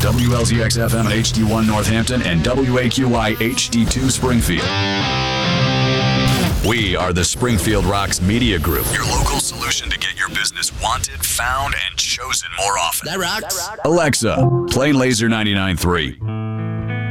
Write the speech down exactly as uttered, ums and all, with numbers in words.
W L Z X F M H D one Northampton and W A Q I H D two Springfield. We are the Springfield Rocks Media Group, your local solution to get your business wanted, found, and chosen more often. That rocks. Alexa, play Laser ninety-nine point three.